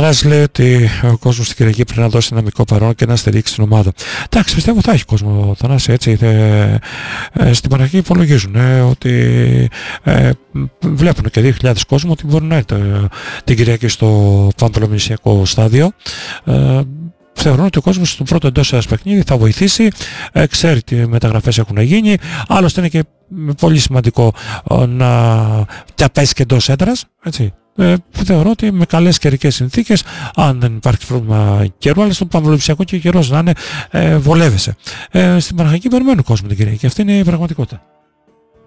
Θανάσης λέει ότι ο κόσμος στην Κυριακή πρέπει να δώσει δυναμικό παρόν και να στηρίξει την ομάδα. Εντάξει, πιστεύω θα έχει κόσμο ο Θανάση, έτσι. Στην Παναγία υπολογίζουν ότι βλέπουν και 2.000 κόσμο ότι μπορεί να έρθει την Κυριακή στο Πανεπιστημιακό στάδιο. Θεωρώ ότι ο κόσμος στο πρώτο εντός έδρας παιχνίδι θα βοηθήσει, ξέρει τι μεταγραφές έχουν γίνει, άλλωστε είναι και πολύ σημαντικό να πέσει και εντός έδρας, έτσι. Θεωρώ ότι με καλές καιρικές συνθήκες, αν δεν υπάρχει πρόβλημα καιρού, αλλά στο Πανελληνιακό και ο καιρός να είναι, βολεύεσαι. Στην Παναχαϊκή περιμένουν κόσμο την Κυριακή, αυτή είναι η πραγματικότητα.